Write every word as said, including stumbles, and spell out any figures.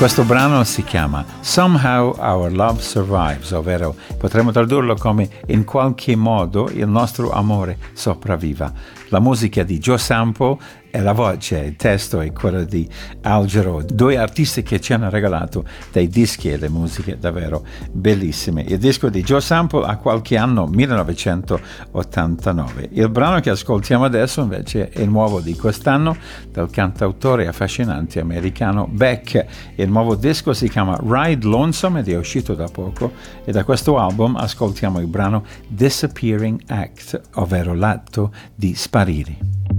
Questo brano si chiama Somehow Our Love Survives, ovvero potremmo tradurlo come in qualche modo il nostro amore sopravviva. La musica di Joe Sample e la voce, il testo è quello di Al Jarreau, due artisti che ci hanno regalato dei dischi e le musiche davvero bellissime. Il disco di Joe Sample ha qualche anno, millenovecentottantanove. Il brano che ascoltiamo adesso invece è il nuovo di quest'anno del cantautore affascinante americano Beck. Il nuovo disco si chiama Ride Lonesome ed è uscito da poco, e da questo album ascoltiamo il brano Disappearing Act, ovvero l'atto di sparire.